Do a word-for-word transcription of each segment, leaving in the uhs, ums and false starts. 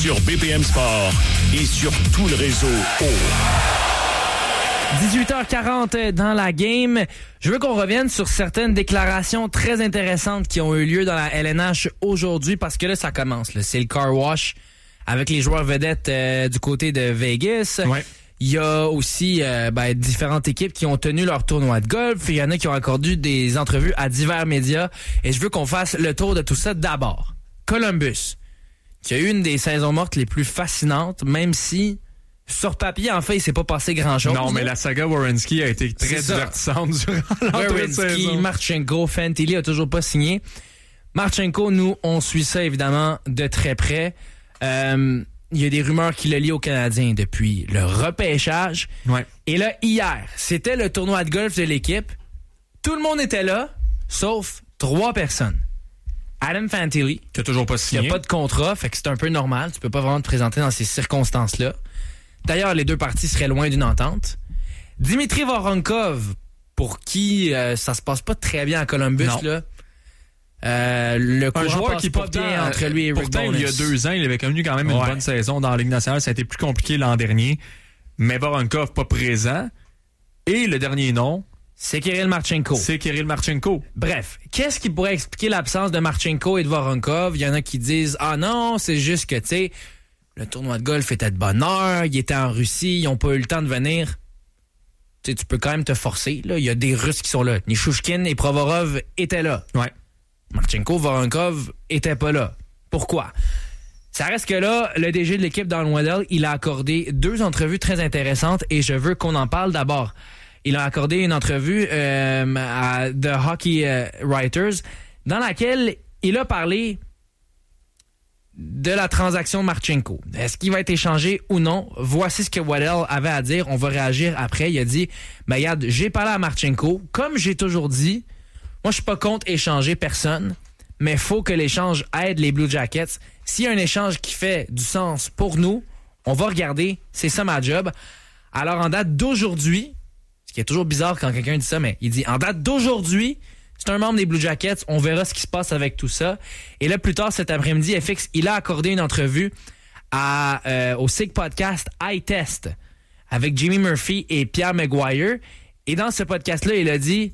sur B P M Sport et sur tout le réseau O. dix-huit heures quarante dans la game. Je veux qu'on revienne sur certaines déclarations très intéressantes qui ont eu lieu dans la L N H aujourd'hui parce que là, ça commence. Là. C'est le car wash avec les joueurs vedettes euh, du côté de Vegas. Ouais. Il y a aussi euh, ben, différentes équipes qui ont tenu leur tournoi de golf. Il y en a qui ont accordé des entrevues à divers médias. Et je veux qu'on fasse le tour de tout ça d'abord. Columbus, qui a eu une des saisons mortes les plus fascinantes, même si, sur papier, en fait, il s'est pas passé grand-chose. Non, mais là. la saga Werenski a été très divertissante durant l'entrée de saison. Marchenko, Fantilli a toujours pas signé. Marchenko, nous, on suit ça évidemment de très près. Euh, il y a des rumeurs qui le lient aux Canadiens depuis le repêchage. Ouais. Et là, hier, c'était le tournoi de golf de l'équipe. Tout le monde était là, sauf trois personnes. Adam Fantilli, qui a toujours pas signé. Il n'y a pas de contrat, fait que c'est un peu normal. Tu peux pas vraiment te présenter dans ces circonstances-là. D'ailleurs, les deux parties seraient loin d'une entente. Dimitri Voronkov, pour qui euh, ça se passe pas très bien à Columbus, non. là. Euh, le un joueur qui pas pourtant, bien entre lui et Rick pourtant Bowness. Il y a deux ans, il avait connu quand même une ouais. bonne saison dans la Ligue nationale. Ça a été plus compliqué l'an dernier. Mais Voronkov pas présent. Et le dernier nom, c'est Kirill Marchenko. C'est Kirill Marchenko. Bref, qu'est-ce qui pourrait expliquer l'absence de Marchenko et de Voronkov? Il y en a qui disent « Ah non, c'est juste que, tu sais, le tournoi de golf était de bonne heure, ils étaient en Russie, ils n'ont pas eu le temps de venir. » Tu sais, tu peux quand même te forcer. Là. Il y a des Russes qui sont là. Nishushkin et Provorov étaient là. Ouais. Marchenko, Voronkov étaient pas là. Pourquoi? Ça reste que là, le D G de l'équipe Don Waddell, il a accordé deux entrevues très intéressantes et je veux qu'on en parle d'abord. Il a accordé une entrevue euh, à The Hockey euh, Writers dans laquelle il a parlé de la transaction Marchenko. Est-ce qu'il va être échangé ou non? Voici ce que Waddell avait à dire. On va réagir après. Il a dit, ben, regarde, j'ai parlé à Marchenko. Comme j'ai toujours dit, moi, je suis pas contre échanger personne, mais il faut que l'échange aide les Blue Jackets. S'il y a un échange qui fait du sens pour nous, on va regarder. C'est ça ma job. Alors, en date d'aujourd'hui, ce qui est toujours bizarre quand quelqu'un dit ça, mais il dit, en date d'aujourd'hui, c'est un membre des Blue Jackets. On verra ce qui se passe avec tout ça. Et là, plus tard cet après-midi, F X, il a accordé une entrevue à, euh, au S I G Podcast Eye Test avec Jimmy Murphy et Pierre Maguire. Et dans ce podcast-là, il a dit,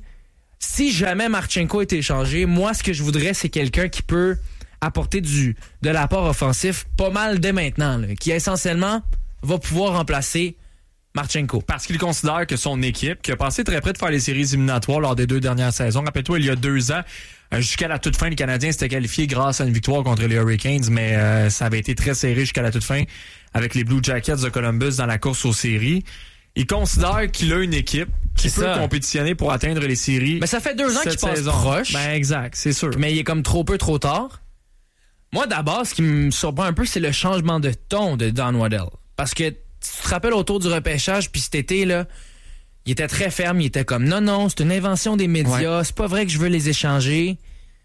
si jamais Marchenko est échangé, moi, ce que je voudrais, c'est quelqu'un qui peut apporter du de l'apport offensif pas mal dès maintenant, là, qui essentiellement va pouvoir remplacer Marchenko. Parce qu'il considère que son équipe, qui a passé très près de faire les séries éliminatoires lors des deux dernières saisons, rappelle-toi, il y a deux ans, jusqu'à la toute fin, les Canadiens s'étaient qualifiés grâce à une victoire contre les Hurricanes, mais euh, ça avait été très serré jusqu'à la toute fin avec les Blue Jackets de Columbus dans la course aux séries. Il considère qu'il a une équipe qui c'est peut ça. compétitionner pour atteindre les séries. Mais ça fait deux ans qu'il passe saison. proche. Ben exact, c'est sûr. Mais il est comme trop peu, trop tard. Moi, d'abord, ce qui me surprend un peu, c'est le changement de ton de Don Waddell. Parce que tu te rappelles autour du repêchage, puis cet été, là, il était très ferme. Il était comme, non, non, c'est une invention des médias. Ouais. C'est pas vrai que je veux les échanger.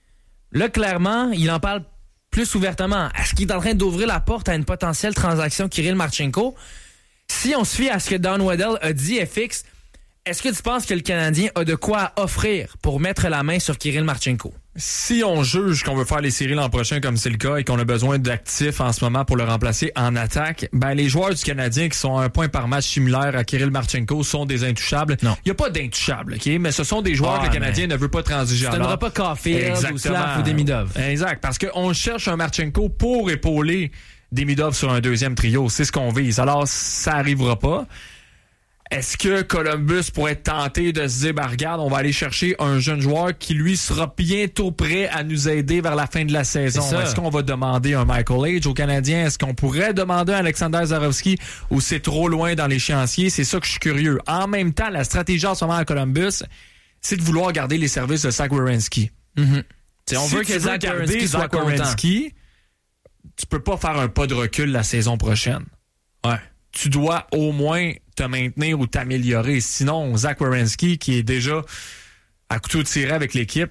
Là, clairement, il en parle plus ouvertement. Est-ce qu'il est en train d'ouvrir la porte à une potentielle transaction Kirill Marchenko? Si on se fie à ce que Don Waddell a dit, F X, est-ce que tu penses que le Canadien a de quoi offrir pour mettre la main sur Kirill Marchenko? Si on juge qu'on veut faire les séries l'an prochain comme c'est le cas et qu'on a besoin d'actifs en ce moment pour le remplacer en attaque, ben les joueurs du Canadien qui sont à un point par match similaire à Kirill Marchenko sont des intouchables. Non. Il n'y a pas d'intouchables, OK? Mais ce sont des joueurs ah, que le Canadien ne veut pas transiger. Tu ne pas Caulfield ou Slav ou Demidov. Exact, parce qu'on cherche un Marchenko pour épauler Demidov sur un deuxième trio. C'est ce qu'on vise. Alors, ça arrivera pas. Est-ce que Columbus pourrait être tenté de se dire, ben regarde, on va aller chercher un jeune joueur qui, lui, sera bientôt prêt à nous aider vers la fin de la saison? Est-ce qu'on va demander un Michael Age aux Canadiens? Est-ce qu'on pourrait demander un Alexander Zarovski ou c'est trop loin dans l'échéancier? C'est ça que je suis curieux. En même temps, la stratégie en ce moment à Columbus, c'est de vouloir garder les services de Zach Werenski. Mm-hmm. Si on veut que Zach Werenski soit content. Werenski, tu peux pas faire un pas de recul la saison prochaine. Ouais. Tu dois au moins te maintenir ou t'améliorer. Sinon, Zach Werenski, qui est déjà à couteau tiré avec l'équipe,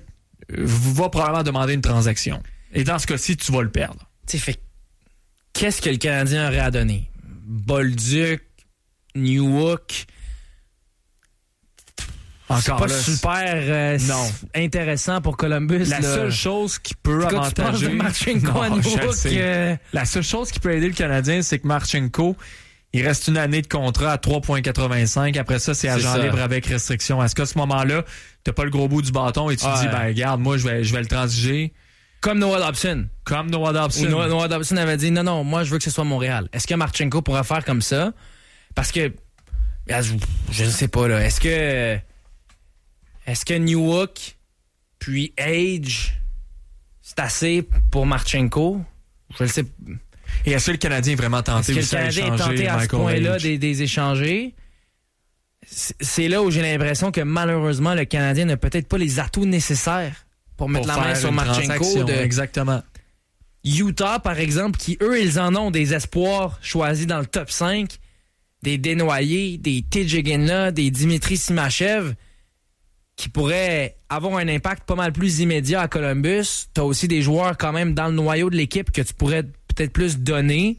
va probablement demander une transaction. Et dans ce cas-ci, tu vas le perdre. Tu sais, fait qu'est-ce que le Canadien aurait à donner? Bolduc, Newhook. Encore c'est pas là, super euh, non. intéressant pour Columbus. La là. seule chose qui peut Quand tu penses avantager... de Marchenko à Non, je Newhook, sais. euh, La seule chose qui peut aider le Canadien, c'est que Marchenko, il reste une année de contrat à trois virgule quatre-vingt-cinq. Après ça, c'est agent ça. libre avec restriction. Est-ce qu'à ce moment-là, t'as pas le gros bout du bâton et tu te Ouais. dis, ben regarde, moi, je vais, je vais le transiger comme Noah Dobson. comme Noah Dobson. Ou Noah, Noah Dobson avait dit non, non, moi je veux que ce soit Montréal. Est-ce que Marchenko pourra faire comme ça? Parce que je ne sais pas là. Est-ce que est-ce que Newhook puis Age c'est assez pour Marchenko? Je le sais. Et est-ce que le Canadien est vraiment tenté Est-ce que le aussi à Canadien est échanger tenté à ce Michael point-là Age? des, des échanger? C'est c'est là où j'ai l'impression que malheureusement le Canadien n'a peut-être pas les atouts nécessaires pour mettre Pour la main faire sur une Marchenko. transaction, De Exactement. Utah, par exemple, qui eux, ils en ont des espoirs choisis dans le top cinq, des Desnoyers, des T J Ginla, des Dimitri Simachev, qui pourraient avoir un impact pas mal plus immédiat à Columbus. T'as aussi des joueurs quand même dans le noyau de l'équipe que tu pourrais peut-être plus donner.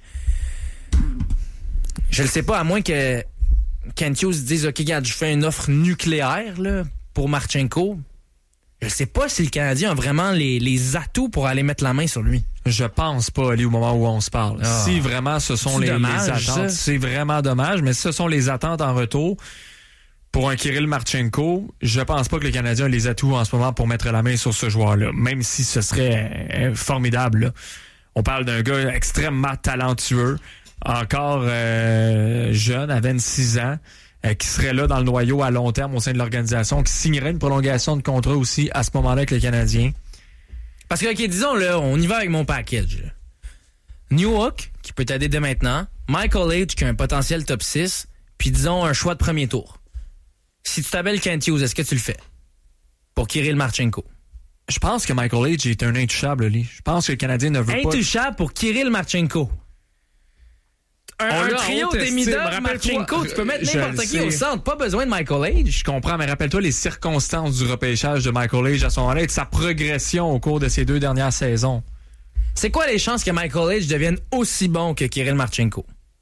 Je le sais pas, à moins que Kent Hughes dise « Ok, regarde, je fais une offre nucléaire là, pour Marchenko ». Je sais pas si le Canadien a vraiment les, les atouts pour aller mettre la main sur lui. Je pense pas, Ali, au moment où on se parle. Ah. Si vraiment ce sont C'est les, dommage, les attentes, ça. c'est vraiment dommage, mais si ce sont les attentes en retour pour un Kirill Marchenko, je pense pas que le Canadien a les atouts en ce moment pour mettre la main sur ce joueur-là, même si ce serait euh, formidable. Là. On parle d'un gars extrêmement talentueux, encore euh, jeune, à vingt-six ans, euh, qui serait là dans le noyau à long terme au sein de l'organisation, qui signerait une prolongation de contrat aussi à ce moment-là avec le Canadien. Parce que, OK, disons, là, on y va avec mon package. là. Newhook, qui peut t'aider dès maintenant. Michael Age, qui a un potentiel top six. Puis, disons, un choix de premier tour. Si tu t'appelles Kent Hughes, est-ce que tu le fais? Pour Kirill Marchenko. Je pense que Michael Age est un intouchable, Ali. Je pense que le Canadien ne veut pas... Intouchable pour Kirill Marchenko. Un, On un l'a trio haute estime. Demidov, Rappelle-toi- Marchenko, tu peux mettre Je n'importe le qui sais. au centre. Pas besoin de Michael Age. Je comprends, mais rappelle-toi les circonstances du repêchage de Michael Age à son moment-là et de sa progression au cours de ces deux dernières saisons. C'est quoi les chances que Michael Age devienne aussi bon que Kirill Marchenko?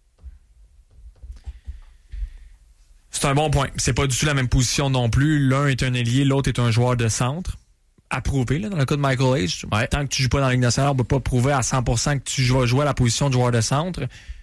C'est un bon point. C'est pas du tout la même position non plus. L'un est un ailier, l'autre est un joueur de centre. Approuvé, là, dans le cas de Michael Age. Ouais. Tant que tu joues pas dans la Ligue nationale, on peut pas prouver à cent pour cent que tu vas jouer à la position de joueur de centre.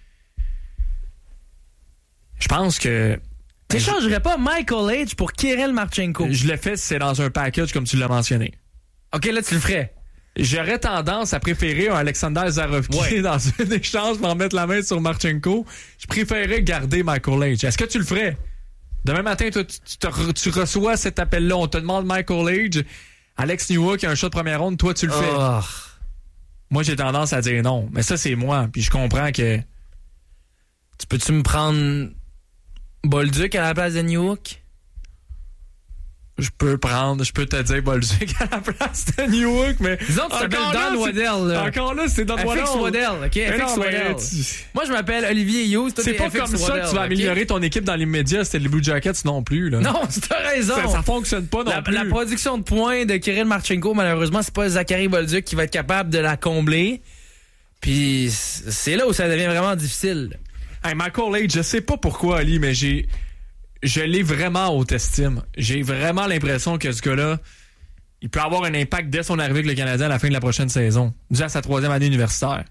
Je pense que... Tu n'échangerais pas Michael Age pour Kirill Marchenko? Je le fais si c'est dans un package comme tu l'as mentionné. OK, là, tu le ferais. J'aurais tendance à préférer un Alexander Zarovki Ouais. dans un échange pour en mettre la main sur Marchenko. Je préférerais garder Michael Age. Est-ce que tu le ferais? Demain matin, toi, tu, tu, te- tu reçois cet appel-là. On te demande Michael Age. Alex Newhook a un shot de première ronde. Toi, tu le fais. Oh. Moi, j'ai tendance à dire non. Mais ça, c'est moi. Puis je comprends que... Tu peux-tu me prendre Bolduc à la place de Newhook? Je peux prendre, je peux te dire Bolduc à la place de Newhook, mais... Disons que tu t'appelles Encore là, Don c'est- Waddell, là. Encore là, c'est Don F X Waddell. Waddell, OK? Mais F X non, mais Waddell. tu- Moi, je m'appelle Olivier Hughes. toi, C'est t'es pas F X comme ça Waddell, que tu vas OK? améliorer ton équipe dans l'immédiat. C'était les Blue Jackets non plus, là. Non, t'as raison. Ça, ça fonctionne pas non la, plus. la production de points de Kirill Marchenko, malheureusement, c'est pas Zachary Bolduc qui va être capable de la combler. Puis c'est là où ça devient vraiment difficile. Hey, Michael Age, je sais pas pourquoi, Ali, mais j'ai... Je l'ai vraiment haute estime. J'ai vraiment l'impression que ce gars-là, il peut avoir un impact dès son arrivée avec le Canadien à la fin de la prochaine saison. Déjà à sa troisième année universitaire.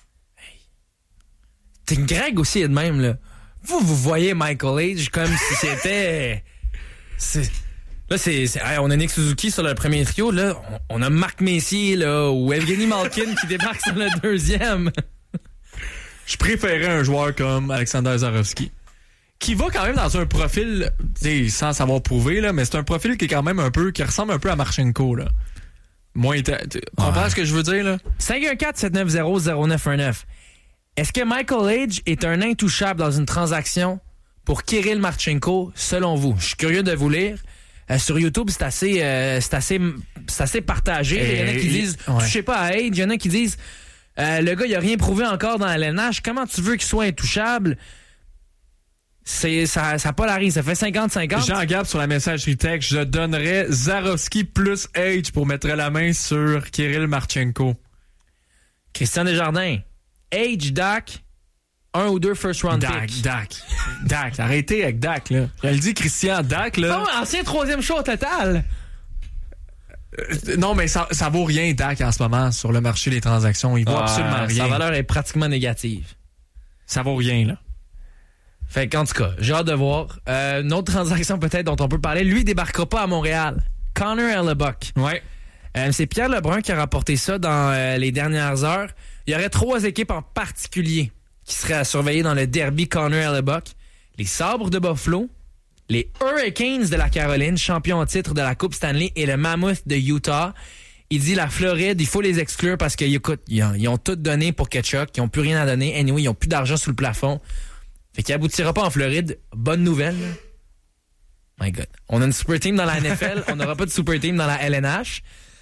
T'es Greg aussi est de même, là. Vous, vous voyez Michael Age comme si c'était... c'est- Là, c'est, c'est- hey, on a Nick Suzuki sur le premier trio, là. On, on a Marc Messier, là, ou Evgeny Malkin qui débarque sur le deuxième. Je préférais un joueur comme Alexander Zarovski, qui va quand même dans un profil, t'sais, sans savoir prouver, là, mais c'est un profil qui est quand même un peu, qui ressemble un peu à Marchenko, là. Moins, tu comprends Ouais. ce que je veux dire, là? cinq un quatre sept neuf zéro zéro neuf un neuf. Est-ce que Michael Age est un intouchable dans une transaction pour Kirill Marchenko, selon vous? Je suis curieux de vous lire. Euh, sur YouTube, c'est assez, euh, c'est assez, c'est assez partagé. Il y en a qui Et- disent, ouais. touchez pas à Age. Il y en a qui disent, euh, le gars, il a rien prouvé encore dans la L N H. Comment tu veux qu'il soit intouchable? C'est, ça, ça polarise. Ça fait cinquante cinquante. Jean Gab sur la messagerie texte, je donnerais Zarovski plus Age pour mettre la main sur Kirill Marchenko. Christian Desjardins. Age, Doc, un ou deux first round Dak, picks. Dak, Dak. Arrêtez avec Dak, là. Je le dis, Christian, Dak, là. Oh, ancien troisième choix au total. Euh, non, mais ça, ça vaut rien, Dak, en ce moment, sur le marché des transactions. Il vaut Ah, absolument rien. Sa valeur est pratiquement négative. Ça vaut rien, là. Fait qu'en tout cas, j'ai hâte de voir. Euh, une autre transaction peut-être dont on peut parler. Lui, il débarquera pas à Montréal. Connor Hellebuck. Ouais. Euh, c'est Pierre Lebrun qui a rapporté ça dans euh, les dernières heures. Il y aurait trois équipes en particulier qui seraient à surveiller dans le derby Connor Hellebuck. Les Sabres de Buffalo, les Hurricanes de la Caroline, champions en titre de la Coupe Stanley, et le Mammoth de Utah. Il dit la Floride, il faut les exclure parce qu'ils écoute, ils ont, ils ont tout donné pour Tkachuk, ils ont plus rien à donner. Anyway, ils ont plus d'argent sous le plafond. Fait qu'il aboutira pas en Floride. Bonne nouvelle. My God. On a une super team dans la N F L, on n'aura pas de super team dans la L N H.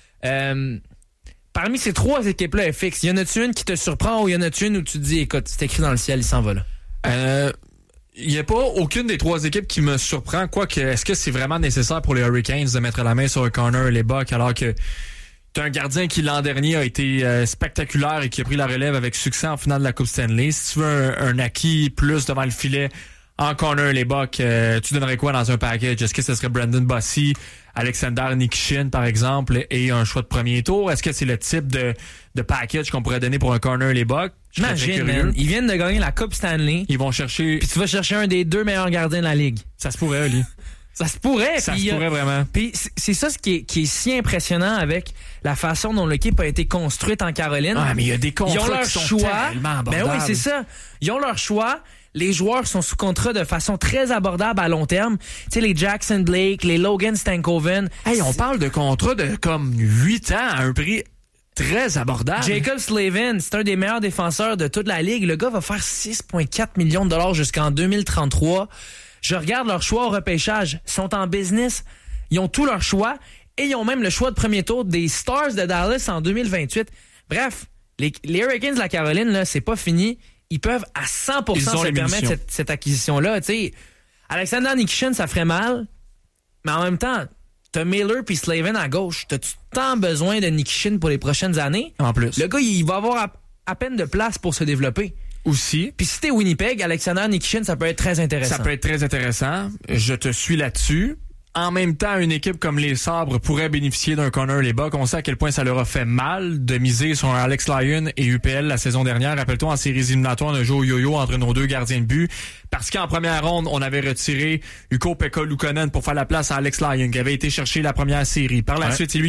Euh, parmi ces trois équipes-là, F X, y en a-tu une qui te surprend ou y en a-tu une où tu te dis, écoute, c'est écrit dans le ciel, il s'en va là? Euh, il n'y a pas aucune des trois équipes qui me surprend. Quoique, est-ce que c'est vraiment nécessaire pour les Hurricanes de mettre la main sur un Connor Hellebuck alors que t'as un gardien qui l'an dernier a été euh, spectaculaire et qui a pris la relève avec succès en finale de la Coupe Stanley? Si tu veux un, un acquis plus devant le filet en Connor Hellebuck, euh, tu donnerais quoi dans un package? Est-ce que ce serait Brandon Bossy, Alexander Nikishin, par exemple, et un choix de premier tour? Est-ce que c'est le type de, de package qu'on pourrait donner pour un Connor Hellebuck? Imagine, man, ils viennent de gagner la Coupe Stanley. Ils vont chercher... Puis tu vas chercher un des deux meilleurs gardiens de la Ligue. Ça se pourrait, Ali. Ça se pourrait. Ça puis, se pourrait euh, vraiment. Puis c'est, c'est ça ce qui est, qui est si impressionnant avec la façon dont l'équipe a été construite en Caroline. Ah, mais il y a des contrats Ils ont leur qui sont choix. tellement Ben abordables. oui, c'est ça. Ils ont leur choix. Les joueurs sont sous contrat de façon très abordable à long terme. Tu sais, les Jackson Blake, les Logan Stankoven. Hey, on parle de contrats de comme huit ans à un prix très abordable. Jacob Slavin, c'est un des meilleurs défenseurs de toute la Ligue. Le gars va faire six virgule quatre millions de dollars jusqu'en deux mille trente-trois. Je regarde leur choix au repêchage. Ils sont en business. Ils ont tous leurs choix. Et ils ont même le choix de premier tour des Stars de Dallas en deux mille vingt-huit. Bref, les, les Hurricanes de la Caroline, là, c'est pas fini. Ils peuvent à cent pour cent se permettre cette, cette acquisition-là. T'sais, Alexander Nikishin, ça ferait mal. Mais en même temps, t'as Miller puis Slavin à gauche. T'as-tu tant besoin de Nikishin pour les prochaines années? En plus. Le gars, il va avoir à, à peine de place pour se développer. Aussi. Puis si t'es Winnipeg, Alexander Nikishin, ça peut être très intéressant. Ça peut être très intéressant. Je te suis là-dessus. En même temps, une équipe comme les Sabres pourrait bénéficier d'un Connor Hellebuck. On sait à quel point ça leur a fait mal de miser sur un Alex Lyon et U P L la saison dernière. Rappelle-toi, en séries éliminatoires, on a joué au yo-yo entre nos deux gardiens de but. Parce qu'en première ronde, on avait retiré Ukko-Pekka Luukkonen pour faire la place à Alex Lyon, qui avait été chercher la première série. Par la ouais. suite, c'est lui